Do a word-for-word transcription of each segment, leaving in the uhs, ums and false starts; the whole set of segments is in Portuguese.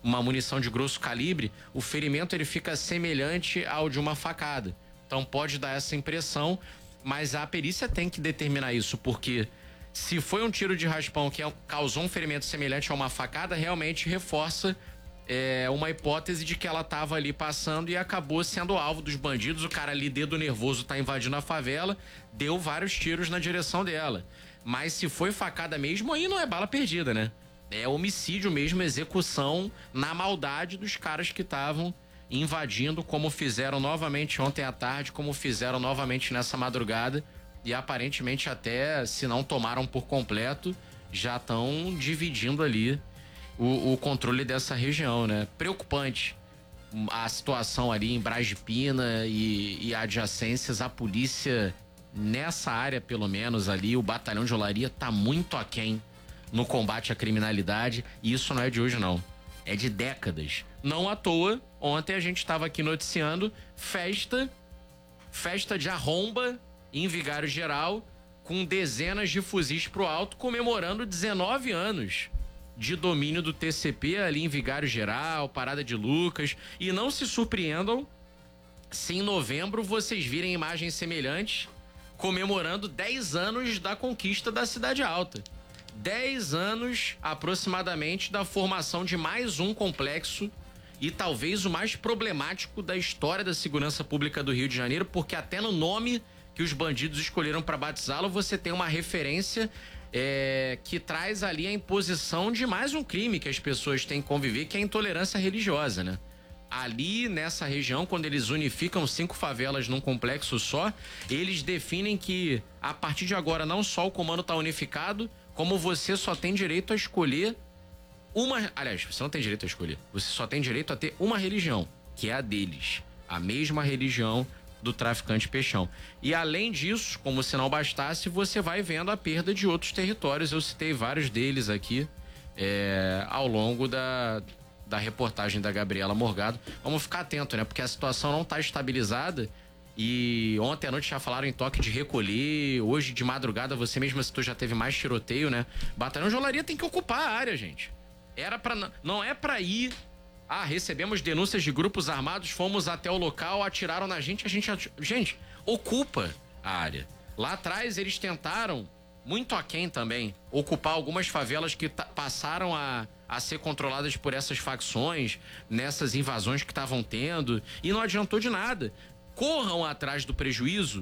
uma munição de grosso calibre, o ferimento ele fica semelhante ao de uma facada. Então pode dar essa impressão, mas a perícia tem que determinar isso, porque se foi um tiro de raspão que causou um ferimento semelhante a uma facada, realmente reforça é, uma hipótese de que ela estava ali passando e acabou sendo alvo dos bandidos. O cara ali, dedo nervoso, tá invadindo a favela, deu vários tiros na direção dela. Mas se foi facada mesmo, aí não é bala perdida, né? É homicídio mesmo, execução na maldade dos caras que estavam invadindo, como fizeram novamente ontem à tarde, como fizeram novamente nessa madrugada. E aparentemente até, se não tomaram por completo, já estão dividindo ali o, o controle dessa região, né? Preocupante a situação ali em Braz de Pina e, e adjacências. A polícia nessa área, pelo menos ali, o batalhão de olaria tá muito aquém no combate à criminalidade, e isso não é de hoje não, é de décadas. Não à toa, ontem a gente estava aqui noticiando festa, festa de arromba em Vigário Geral, com dezenas de fuzis pro alto, comemorando dezenove anos de domínio do T C P ali em Vigário Geral, Parada de Lucas. E não se surpreendam se em novembro vocês virem imagens semelhantes comemorando dez anos da conquista da Cidade Alta. dez anos aproximadamente da formação de mais um complexo e talvez o mais problemático da história da segurança pública do Rio de Janeiro, porque até no nome que os bandidos escolheram para batizá-lo, você tem uma referência é, que traz ali a imposição de mais um crime que as pessoas têm que conviver, que é a intolerância religiosa, né? Ali nessa região, quando eles unificam cinco favelas num complexo só, eles definem que a partir de agora não só o comando está unificado, como você só tem direito a escolher uma... Aliás, você não tem direito a escolher. Você só tem direito a ter uma religião, que é a deles. A mesma religião do traficante Peixão. E além disso, como se não bastasse, você vai vendo a perda de outros territórios. Eu citei vários deles aqui é, ao longo da, da reportagem da Gabriela Morgado. Vamos ficar atento, né? Porque a situação não está estabilizada. E ontem à noite já falaram em toque de recolher. Hoje de madrugada, você mesma citou, já teve mais tiroteio, né? Batalhão de olaria tem que ocupar a área, gente. Era pra, não é pra ir... Ah, recebemos denúncias de grupos armados, fomos até o local, atiraram na gente, a gente... Ati... Gente, ocupa a área. Lá atrás eles tentaram, muito aquém também, ocupar algumas favelas que passaram a, a ser controladas por essas facções, nessas invasões que estavam tendo, e não adiantou de nada. Corram atrás do prejuízo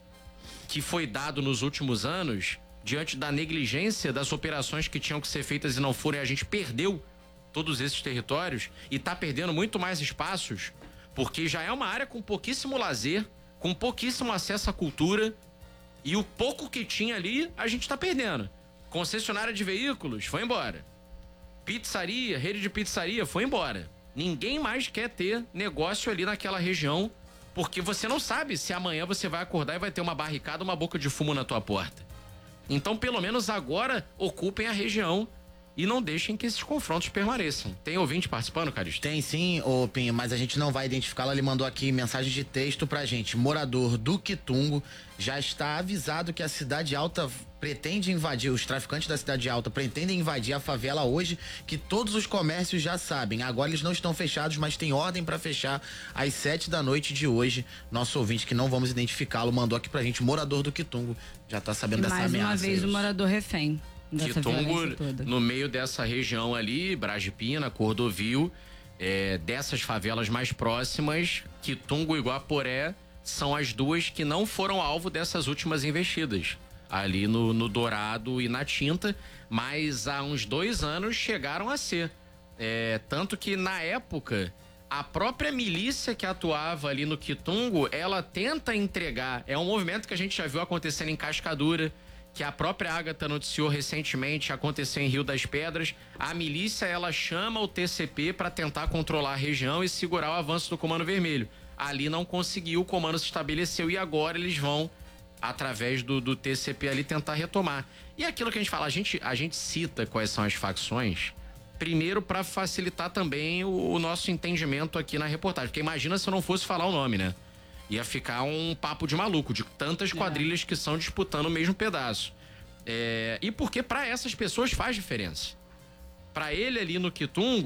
que foi dado nos últimos anos, diante da negligência das operações que tinham que ser feitas e não foram, e a gente perdeu todos esses territórios e tá perdendo muito mais espaços, porque já é uma área com pouquíssimo lazer, com pouquíssimo acesso à cultura, e o pouco que tinha ali a gente tá perdendo. Concessionária de veículos foi embora, pizzaria, rede de pizzaria foi embora. Ninguém mais quer ter negócio ali naquela região, porque você não sabe se amanhã você vai acordar e vai ter uma barricada, uma boca de fumo na tua porta. Então pelo menos agora ocupem a região e não deixem que esses confrontos permaneçam. Tem ouvinte participando, Caristo? Tem sim, ô Pinho, mas a gente não vai identificá-lo. Ele mandou aqui mensagem de texto pra gente. Morador do Quitungo já está avisado que a Cidade Alta pretende invadir, os traficantes da Cidade Alta pretendem invadir a favela hoje, que todos os comércios já sabem. Agora eles não estão fechados, mas tem ordem pra fechar às sete da noite de hoje. Nosso ouvinte, que não vamos identificá-lo, mandou aqui pra gente, morador do Quitungo, já tá sabendo e dessa ameaça. Mais uma vez o morador refém. Quitungo, no meio dessa região ali, Braz de Pina, Cordovil, é, dessas favelas mais próximas, Quitungo e Guaporé são as duas que não foram alvo dessas últimas investidas. Ali no, no Dourado e na Tinta, mas há uns dois anos chegaram a ser. É, tanto que na época, a própria milícia que atuava ali no Quitungo, ela tenta entregar, é um movimento que a gente já viu acontecendo em Cascadura, que a própria Ágata noticiou recentemente, aconteceu em Rio das Pedras. A milícia, ela chama o T C P para tentar controlar a região e segurar o avanço do Comando Vermelho. Ali não conseguiu, o comando se estabeleceu e agora eles vão, através do, do T C P ali, tentar retomar. E aquilo que a gente fala, a gente, a gente cita quais são as facções, primeiro para facilitar também o, o nosso entendimento aqui na reportagem. Porque imagina se eu não fosse falar o nome, né? Ia ficar um papo de maluco, de tantas quadrilhas que são disputando o mesmo pedaço. É, e porque para essas pessoas faz diferença. Para ele ali no Quitungo,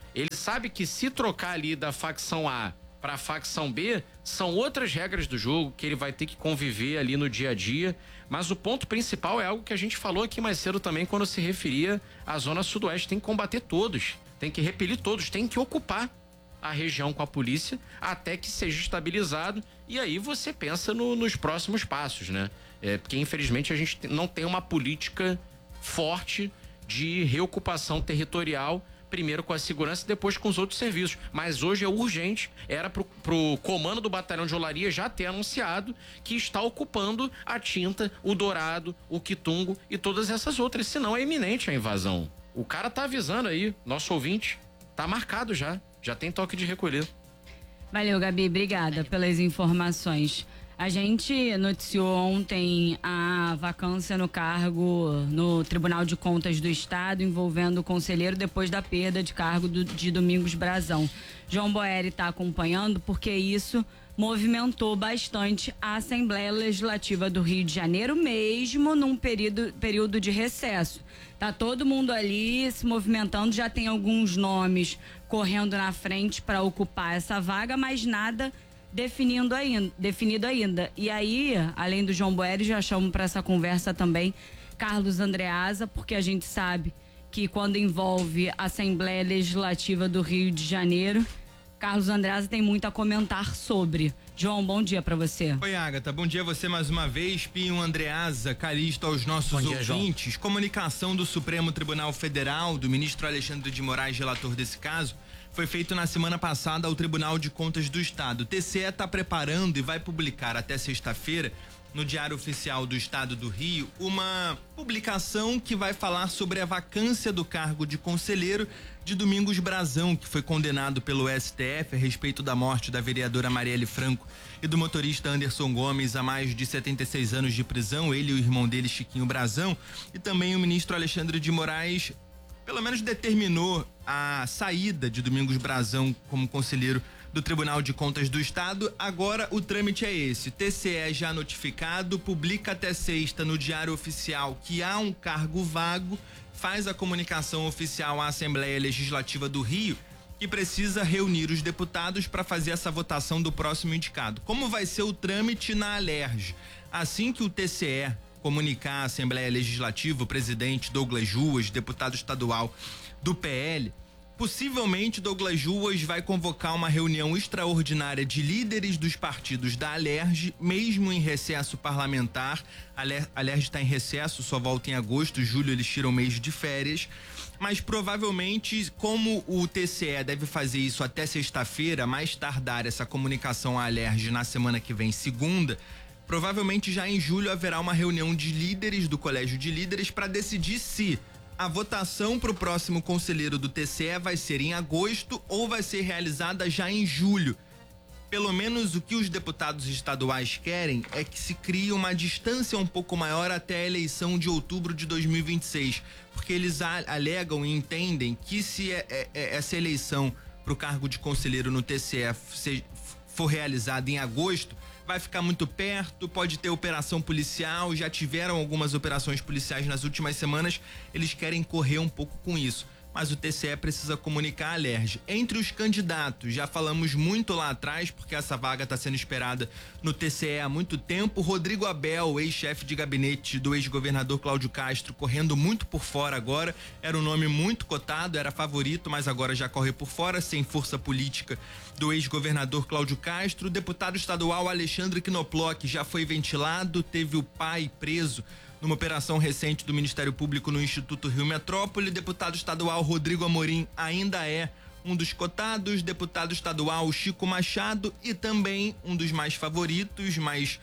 Ele sabe que se trocar ali da facção A para a facção B, são outras regras do jogo que ele vai ter que conviver ali no dia a dia. Mas o ponto principal é algo que a gente falou aqui mais cedo também quando se referia à Zona Sudoeste. Tem que combater todos, tem que repelir todos, tem que ocupar a região com a polícia até que seja estabilizado. E aí você pensa no, nos próximos passos, né? É, porque infelizmente a gente não tem uma política forte de reocupação territorial, primeiro com a segurança e depois com os outros serviços. Mas hoje é urgente, era pro, pro comando do batalhão de Olaria já ter anunciado que está ocupando a Tinta, o Dourado, o Quitungo e todas essas outras, senão é iminente a invasão. O cara tá avisando aí, nosso ouvinte, tá marcado já, já tem toque de recolher. Valeu, Gabi, obrigada pelas informações. A gente noticiou ontem a vacância no cargo no Tribunal de Contas do Estado envolvendo o conselheiro depois da perda de cargo do, de Domingos Brazão. João Boeri está acompanhando porque isso movimentou bastante a Assembleia Legislativa do Rio de Janeiro, mesmo num período, período de recesso. Tá todo mundo ali se movimentando, já tem alguns nomes correndo na frente para ocupar essa vaga, mas nada definindo ainda, definido ainda. E aí, além do João Boeri, já chamo para essa conversa também Carlos Andreasa, porque a gente sabe que quando envolve a Assembleia Legislativa do Rio de Janeiro, Carlos Andreasa tem muito a comentar sobre. João, bom dia para você. Oi, Agatha, bom dia a você mais uma vez. Pinho Andreasa, Calixto, aos nossos dia, ouvintes. João. Comunicação do Supremo Tribunal Federal, do ministro Alexandre de Moraes, relator desse caso, foi feito na semana passada ao Tribunal de Contas do Estado. O T C E está preparando e vai publicar até sexta-feira, no Diário Oficial do Estado do Rio, uma publicação que vai falar sobre a vacância do cargo de conselheiro de Domingos Brazão, que foi condenado pelo S T F a respeito da morte da vereadora Marielle Franco e do motorista Anderson Gomes a mais de setenta e seis anos de prisão, ele e o irmão dele, Chiquinho Brazão, e também o ministro Alexandre de Moraes pelo menos determinou a saída de Domingos Brazão como conselheiro do Tribunal de Contas do Estado. Agora o trâmite é esse: T C E já notificado, publica até sexta no Diário Oficial que há um cargo vago, faz a comunicação oficial à Assembleia Legislativa do Rio, que precisa reunir os deputados para fazer essa votação do próximo indicado. Como vai ser o trâmite na Alerj? Assim que o T C E comunicar à Assembleia Legislativa, o presidente Douglas Ruas, deputado estadual do P L, possivelmente Douglas Ruas vai convocar uma reunião extraordinária de líderes dos partidos da Alerj, mesmo em recesso parlamentar. A Alerj está em recesso, só volta em agosto, julho eles tiram um mês de férias, mas provavelmente, como o T C E deve fazer isso até sexta-feira, mais tardar essa comunicação à Alerj na semana que vem, segunda, provavelmente já em julho haverá uma reunião de líderes do Colégio de Líderes para decidir se a votação para o próximo conselheiro do T C E vai ser em agosto ou vai ser realizada já em julho. Pelo menos o que os deputados estaduais querem é que se crie uma distância um pouco maior até a eleição de outubro de dois mil e vinte e seis, porque eles alegam e entendem que se é, é, é essa eleição para o cargo de conselheiro no T C E se, for realizada em agosto, vai ficar muito perto, pode ter operação policial, já tiveram algumas operações policiais nas últimas semanas, eles querem correr um pouco com isso. Mas o T C E precisa comunicar a Alerj. Entre os candidatos, já falamos muito lá atrás, porque essa vaga está sendo esperada no T C E há muito tempo. Rodrigo Abel, ex-chefe de gabinete do ex-governador Cláudio Castro, correndo muito por fora agora. Era um nome muito cotado, era favorito, mas agora já corre por fora, sem força política do ex-governador Cláudio Castro. O deputado estadual Alexandre Knoploch já foi ventilado, teve o pai preso numa operação recente do Ministério Público no Instituto Rio Metrópole. Deputado estadual Rodrigo Amorim ainda é um dos cotados. Deputado estadual Chico Machado e também um dos mais favoritos, mas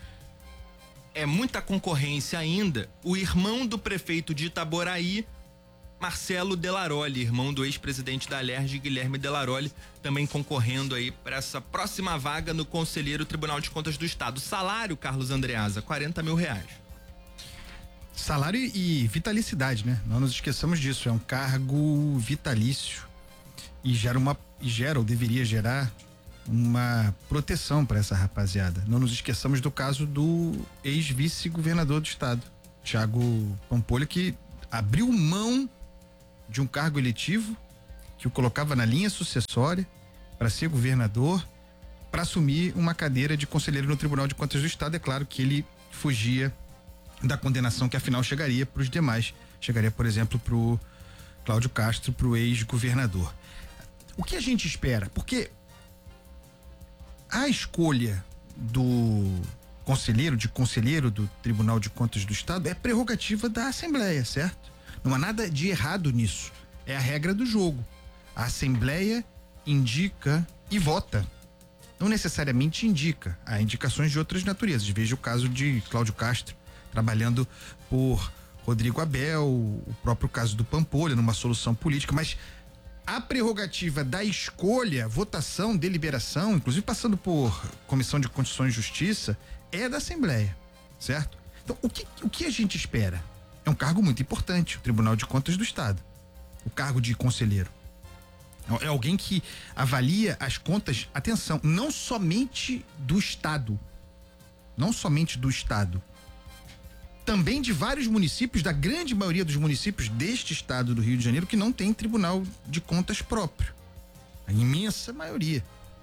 é muita concorrência ainda, o irmão do prefeito de Itaboraí, Marcelo Delaroli, irmão do ex-presidente da Alerj, Guilherme Delaroli, também concorrendo aí para essa próxima vaga no Conselheiro Tribunal de Contas do Estado. Salário, Carlos Andreasa, quarenta mil reais. Salário e vitalicidade, né? Não nos esqueçamos disso, é um cargo vitalício e gera uma, e gera ou deveria gerar uma proteção para essa rapaziada. Não nos esqueçamos do caso do ex-vice-governador do estado, Thiago Pampolho, que abriu mão de um cargo eletivo que o colocava na linha sucessória para ser governador, para assumir uma cadeira de conselheiro no Tribunal de Contas do Estado. É claro que ele fugia da condenação que afinal chegaria para os demais. Chegaria, por exemplo, para o Cláudio Castro, para o ex-governador. O que a gente espera? Porque a escolha do conselheiro, de conselheiro do Tribunal de Contas do Estado é prerrogativa da Assembleia, certo? Não há nada de errado nisso. É a regra do jogo. A Assembleia indica e vota. Não necessariamente indica. Há indicações de outras naturezas. Veja o caso de Cláudio Castro, trabalhando por Rodrigo Abel, o próprio caso do Pampolha, numa solução política, mas a prerrogativa da escolha, votação, deliberação, inclusive passando por Comissão de Constituição e Justiça, é da Assembleia, certo? Então, o que, o que a gente espera? É um cargo muito importante, o Tribunal de Contas do Estado, o cargo de conselheiro. É alguém que avalia as contas, atenção, não somente do Estado, não somente do Estado, também de vários municípios, da grande maioria dos municípios deste estado do Rio de Janeiro, que não tem Tribunal de Contas próprio. A imensa maioria.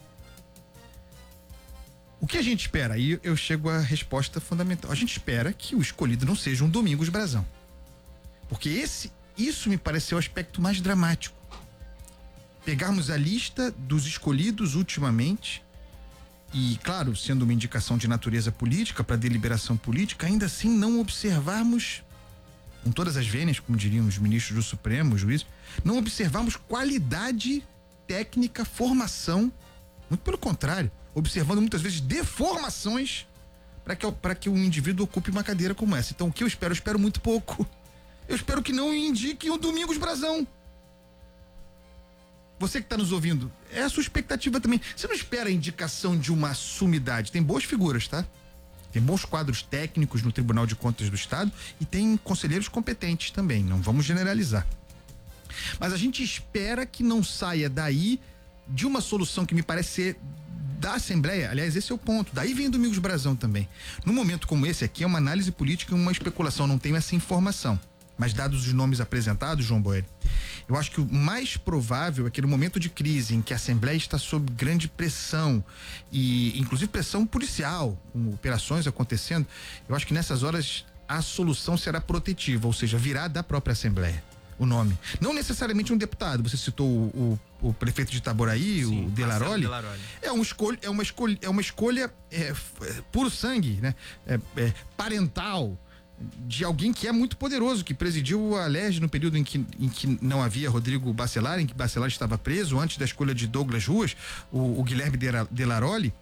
O que a gente espera? Aí eu chego à resposta fundamental. A gente espera que o escolhido não seja um Domingos Brazão. Porque esse, isso me pareceu o aspecto mais dramático. Pegarmos a lista dos escolhidos ultimamente e, claro, sendo uma indicação de natureza política para deliberação política, ainda assim não observarmos, com todas as vênias, como diriam os ministros do Supremo, os juízes, não observarmos qualidade técnica, formação, muito pelo contrário, observando muitas vezes deformações para que, para que um indivíduo ocupe uma cadeira como essa. Então, o que eu espero? Eu espero muito pouco. Eu espero que não indique o Domingos Brazão. Você que está nos ouvindo, é a sua expectativa também. Você não espera a indicação de uma sumidade. Tem boas figuras, tá? Tem bons quadros técnicos no Tribunal de Contas do Estado e tem conselheiros competentes também. Não vamos generalizar. Mas a gente espera que não saia daí de uma solução que me parece ser da Assembleia. Aliás, esse é o ponto. Daí vem o Domingos Brazão também. Num momento como esse aqui, é uma análise política e uma especulação. Não tenho essa informação. Mas dados os nomes apresentados, João Boeri, eu acho que o mais provável é que no momento de crise em que a Assembleia está sob grande pressão e inclusive pressão policial, com operações acontecendo, eu acho que nessas horas a solução será protetiva, ou seja, virá da própria Assembleia o nome. Não necessariamente um deputado. Você citou o, o, o prefeito de Itaboraí, Sim, o Delaroli. Delaroli. É uma escolha, é uma escolha, é uma escolha é, é, puro sangue, né? É, é, parental, de alguém que é muito poderoso, que presidiu a Alerj no período em que, em que não havia Rodrigo Bacelar, em que Bacelar estava preso, antes da escolha de Douglas Ruas, o, o Guilherme Delaroli.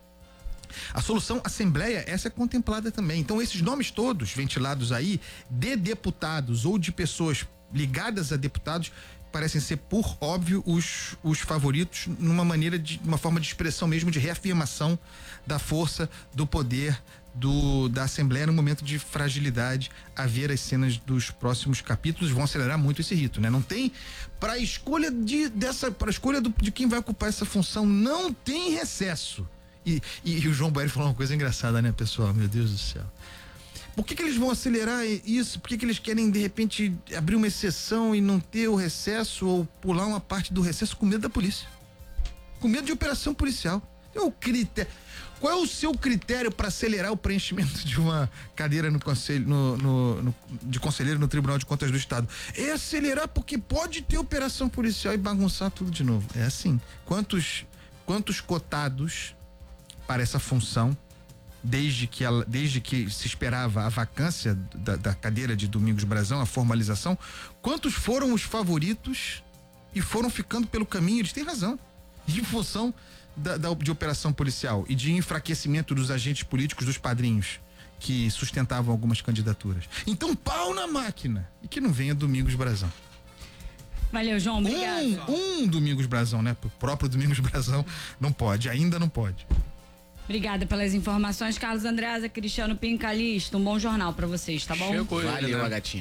A solução Assembleia, essa é contemplada também. Então, esses nomes todos ventilados aí, de deputados ou de pessoas ligadas a deputados, parecem ser, por óbvio, os, os favoritos numa maneira de, uma forma de expressão mesmo, de reafirmação da força, do poder do, da Assembleia no momento de fragilidade. A ver as cenas dos próximos capítulos vão acelerar muito esse rito, né? Não tem, para escolha de, dessa, para escolha do, de quem vai ocupar essa função, não tem recesso. E, e, e o João Boeri falou uma coisa engraçada, né, pessoal? Meu Deus do céu. Por que que eles vão acelerar isso? Por que que eles querem, de repente, abrir uma exceção e não ter o recesso ou pular uma parte do recesso com medo da polícia? Com medo de operação policial. É o critério. Qual é o seu critério para acelerar o preenchimento de uma cadeira no conselho, no, no, no, de conselheiro no Tribunal de Contas do Estado? É acelerar porque pode ter operação policial e bagunçar tudo de novo. É assim. Quantos, quantos cotados para essa função, desde que, ela, desde que se esperava a vacância da, da cadeira de Domingos Brazão, a formalização, quantos foram os favoritos e foram ficando pelo caminho? Eles têm razão. Em função da, da, de operação policial e de enfraquecimento dos agentes políticos, dos padrinhos que sustentavam algumas candidaturas. Então, pau na máquina. E que não venha Domingos Brazão. Valeu, João. Obrigado. Um, um Domingos Brazão, né? O próprio Domingos Brazão não pode, ainda não pode. Obrigada pelas informações, Carlos Andreasa, Cristiano Pincalisto. Um bom jornal pra vocês, tá bom? Chegou. Valeu, a gatinha.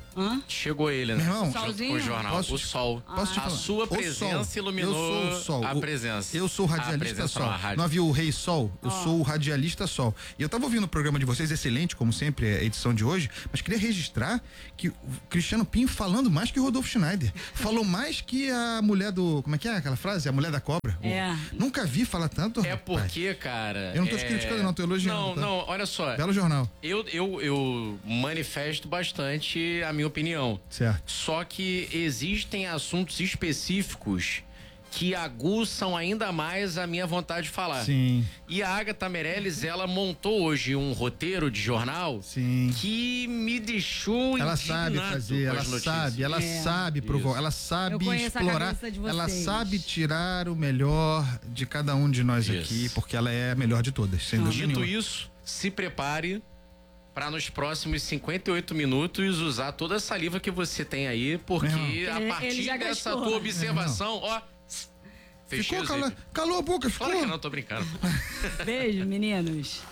Hã? Chegou ele, né? Meu irmão, junto com o jornal. Posso o te- sol. Posso te a falar? sua O presença sol. iluminou Eu sou o sol. a O- presença. Eu sou o A radialista presença sol. na rádio. Não havia o Rei Sol? Eu sou o radialista sol. E eu tava ouvindo o programa de vocês, excelente, como sempre, a edição de hoje, mas queria registrar que o Cristiano Pinho falando mais que o Rodolfo Schneider. Falou mais que a mulher do. Como é que é aquela frase? A mulher da cobra. É. Nunca vi falar tanto. É rapaz. porque, cara. Eu não tô te é... criticando, não, tô elogiando. Não, tá? não, olha só. Belo jornal. Eu, eu, eu manifesto bastante a minha opinião. Certo. Só que existem assuntos específicos que aguçam ainda mais a minha vontade de falar. Sim. E a Agatha Meirelles, ela montou hoje um roteiro de jornal Sim. que me deixou Ela indignado sabe fazer, com ela as notícias. sabe, ela É. sabe provocar, ela Eu sabe conheço a explorar, cabeça de vocês. ela sabe tirar o melhor de cada um de nós Isso. aqui, porque ela é a melhor de todas, sem dúvida Dito nenhuma. isso, se prepare para nos próximos cinquenta e oito minutos usar toda a saliva que você tem aí, porque Meu a Ele- ele partir já dessa gastou. tua observação, ó, fechei Ficou o cala, zíper. calou a boca, ficou. Claro que não, tô brincando. Beijo, meninos.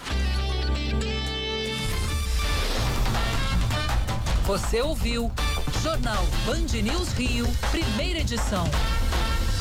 Você ouviu Jornal Band News Rio, primeira edição.